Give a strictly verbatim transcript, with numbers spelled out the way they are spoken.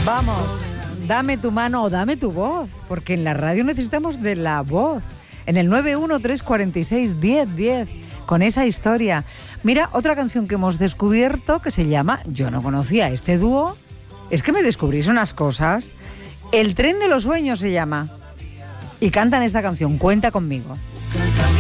Vamos, dame tu mano o dame tu voz, porque en la radio necesitamos de la voz. En el nueve uno tres cuatro seis, diez diez, con esa historia. Mira, otra canción que hemos descubierto que se llama, yo no conocía este dúo, es que me descubrís unas cosas. El tren de los sueños se llama. Y cantan esta canción, Cuenta conmigo.